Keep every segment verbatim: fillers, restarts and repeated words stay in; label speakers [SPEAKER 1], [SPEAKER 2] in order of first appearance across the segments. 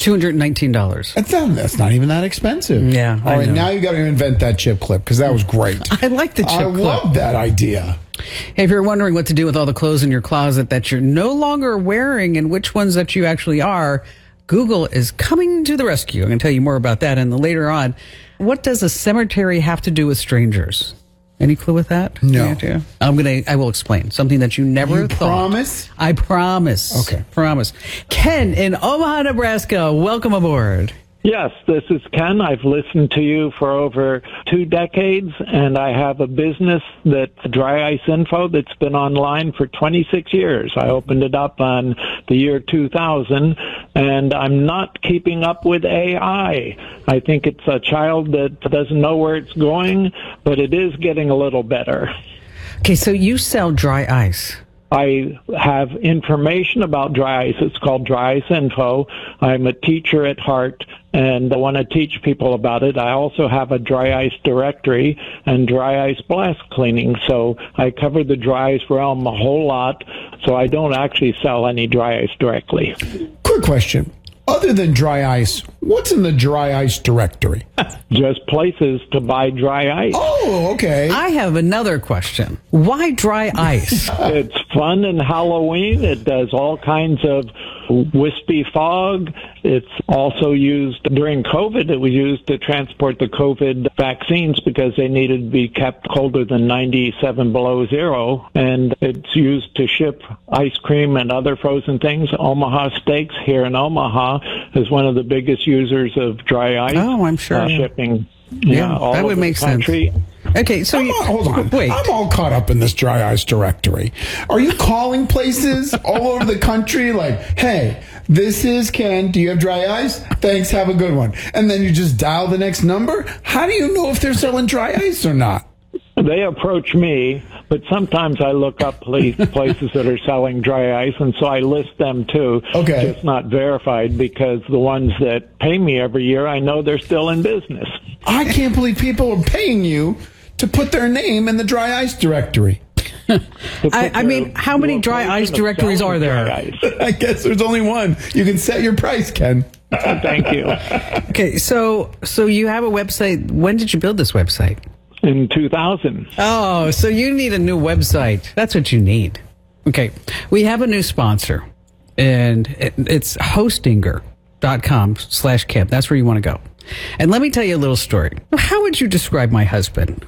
[SPEAKER 1] two hundred nineteen dollars.
[SPEAKER 2] That's not, that's not even that expensive.
[SPEAKER 1] Yeah.
[SPEAKER 2] All
[SPEAKER 1] I
[SPEAKER 2] right,
[SPEAKER 1] know.
[SPEAKER 2] now you got to invent that chip clip because that was great.
[SPEAKER 1] I like the chip
[SPEAKER 2] I
[SPEAKER 1] clip.
[SPEAKER 2] love that idea.
[SPEAKER 1] Hey, if you're wondering what to do with all the clothes in your closet that you're no longer wearing and which ones that you actually are, Google is coming to the rescue. I'm going to tell you more about that. And then later on, what does a cemetery have to do with strangers? Any clue with that?
[SPEAKER 2] No.
[SPEAKER 1] Any idea? I'm gonna. I will explain something that you never
[SPEAKER 2] You
[SPEAKER 1] thought.
[SPEAKER 2] promise?
[SPEAKER 1] I promise.
[SPEAKER 2] Okay.
[SPEAKER 1] Promise. Ken in Omaha, Nebraska. Welcome aboard.
[SPEAKER 3] Yes, this is Ken. I've listened to you for over two decades, and I have a business that Dry Ice Info that's been online for twenty-six years. I opened it up on the year two thousand, and I'm not keeping up with A I. I think it's a child that doesn't know where it's going, but it is getting a little better.
[SPEAKER 1] Okay, so you sell dry ice.
[SPEAKER 3] I have information about dry ice. It's called Dry Ice Info. I'm a teacher at heart, and I want to teach people about it. I also have a dry ice directory and dry ice blast cleaning. So I cover the dry ice realm a whole lot. So I don't actually sell any dry ice directly.
[SPEAKER 2] Quick question. Other than dry ice, what's in the dry ice directory?
[SPEAKER 3] Just places to buy dry ice.
[SPEAKER 2] Oh, okay.
[SPEAKER 1] I have another question. Why dry ice?
[SPEAKER 3] It's fun in Halloween. It does all kinds of wispy fog. It's also used during COVID. It was used to transport the COVID vaccines because they needed to be kept colder than ninety-seven below zero. And it's used to ship ice cream and other frozen things. Omaha Steaks here in Omaha is one of the biggest users of dry ice.
[SPEAKER 1] Oh, I'm sure.
[SPEAKER 3] Uh, shipping.
[SPEAKER 1] Yeah,
[SPEAKER 3] Yeah, all
[SPEAKER 1] that would
[SPEAKER 3] over
[SPEAKER 1] make
[SPEAKER 3] the country.
[SPEAKER 1] sense. Okay, so
[SPEAKER 2] I'm
[SPEAKER 1] you,
[SPEAKER 2] all- hold on.
[SPEAKER 1] Wait.
[SPEAKER 2] I'm all caught up in this dry ice directory. Are you calling places all over the country like, hey, this is Ken. Do you have dry ice? Thanks. Have a good one. And then you just dial the next number? How do you know if they're selling dry ice or not?
[SPEAKER 3] They approach me, but sometimes I look up pla- places that are selling dry ice, and so I list them too.
[SPEAKER 2] Okay.
[SPEAKER 3] Just not verified because the ones that pay me every year, I know they're still in business.
[SPEAKER 2] I can't believe people are paying you to put their name in the dry ice directory.
[SPEAKER 3] To put
[SPEAKER 1] I, I mean,
[SPEAKER 3] their
[SPEAKER 1] how many dry
[SPEAKER 3] location
[SPEAKER 1] ice
[SPEAKER 3] of
[SPEAKER 1] directories
[SPEAKER 3] selling
[SPEAKER 1] are there?
[SPEAKER 3] dry ice.
[SPEAKER 2] I guess there's only one. You can set your price, Ken.
[SPEAKER 3] Thank you.
[SPEAKER 1] Okay, so so you have a website. When did you build this website?
[SPEAKER 3] In two thousand.
[SPEAKER 1] Oh, so you need a new website. That's what you need. Okay, we have a new sponsor, and it, it's hostinger.com slash Kim. That's where you want to go. And let me tell you a little story. How would you describe my husband?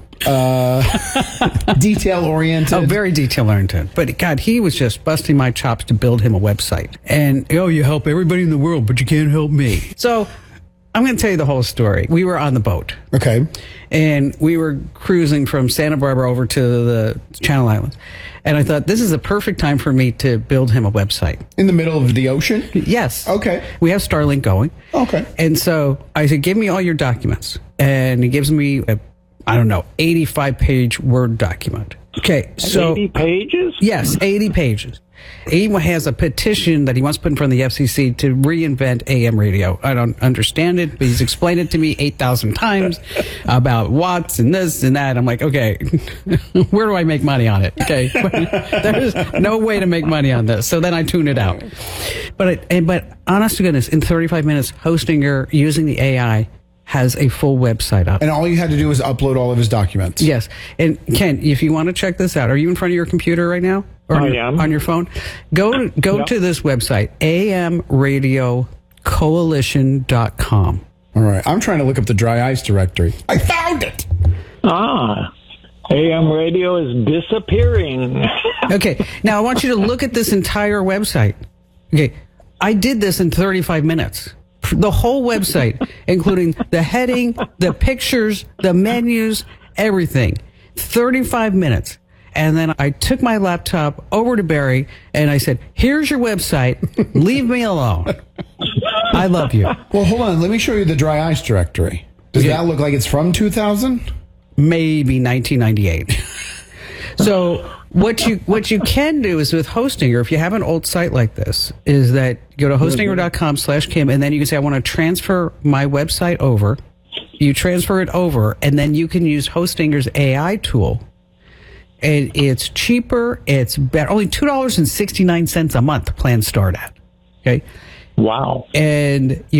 [SPEAKER 2] Detail oriented.
[SPEAKER 1] Oh, very detail oriented. But God, he was just busting my chops to build him a website. And, oh, you help everybody in the world, but you can't help me. So I'm going to tell you the whole story. We were on the boat.
[SPEAKER 2] Okay.
[SPEAKER 1] And we were cruising from Santa Barbara over to the Channel Islands. And I thought, this is a perfect time for me to build him a website.
[SPEAKER 2] In the middle of the ocean?
[SPEAKER 1] Yes.
[SPEAKER 2] Okay.
[SPEAKER 1] We have Starlink going.
[SPEAKER 2] Okay.
[SPEAKER 1] And so I said, give me all your documents. And he gives me a, I don't know, eighty-five page Word document. Okay. So
[SPEAKER 3] eighty pages?
[SPEAKER 1] yes, eighty pages. He has a petition that he wants to put in front of the F C C to reinvent A M radio. I don't understand it, but he's explained it to me eight thousand times about watts and this and that. I'm like, okay, where do I make money on it? Okay, there's no way to make money on this. So then I tune it out. But it, and, but honest to goodness, in thirty-five minutes, Hostinger using the A I has a full website up.
[SPEAKER 2] And all you had to do was upload all of his documents.
[SPEAKER 1] Yes. And Ken, if you want to check this out, are you in front of your computer right now? Or
[SPEAKER 3] I
[SPEAKER 1] on your,
[SPEAKER 3] am.
[SPEAKER 1] on your phone? Go go
[SPEAKER 3] Yep.
[SPEAKER 1] to this website, A M radio coalition dot com.
[SPEAKER 2] All right. I'm trying to look up the dry ice directory. I found it.
[SPEAKER 3] Ah, A M radio is disappearing.
[SPEAKER 1] Okay. Now I want you to look at this entire website. Okay. I did this in thirty-five minutes. The whole website, including the heading, the pictures, the menus, everything. thirty-five minutes. And then I took my laptop over to Barry and I said, here's your website. Leave me alone. I love you.
[SPEAKER 2] Well, hold on. Let me show you the dry ice directory. Does
[SPEAKER 1] Yeah.
[SPEAKER 2] that look like it's from two thousand?
[SPEAKER 1] Maybe nineteen ninety-eight. So what you what you can do is with Hostinger, if you have an old site like this, is that you go to hostinger.com slash Kim, and then you can say, I want to transfer my website over. You transfer it over, and then you can use Hostinger's A I tool. And it's cheaper, it's better. Only two dollars and sixty-nine cents a month plans start at. Okay.
[SPEAKER 3] Wow.
[SPEAKER 1] And you